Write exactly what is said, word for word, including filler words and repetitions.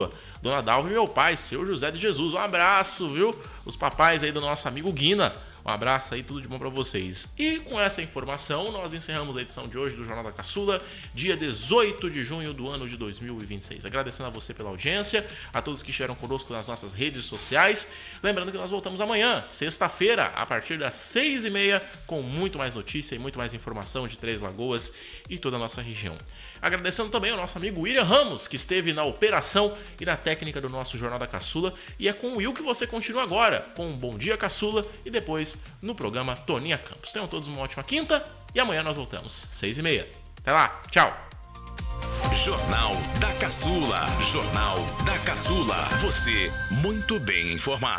Dona Dalva e meu pai, seu José de Jesus. Um abraço, viu? Os papais aí do nosso amigo Guina. Um abraço aí, tudo de bom pra vocês. E com essa informação, nós encerramos a edição de hoje do Jornal da Caçula, dia dezoito de junho do ano de dois mil e vinte e seis. Agradecendo a você pela audiência, a todos que estiveram conosco nas nossas redes sociais. Lembrando que nós voltamos amanhã, sexta-feira, a partir das seis e meia, com muito mais notícia e muito mais informação de Três Lagoas e toda a nossa região. Agradecendo também ao nosso amigo William Ramos, que esteve na operação e na técnica do nosso Jornal da Caçula. E é com o Will que você continua agora, com um Bom Dia Caçula e depois no programa Toninha Campos. Tenham todos uma ótima quinta e amanhã nós voltamos, seis e meia. Até lá, tchau! Jornal da Caçula. Jornal da Caçula. Você muito bem informado.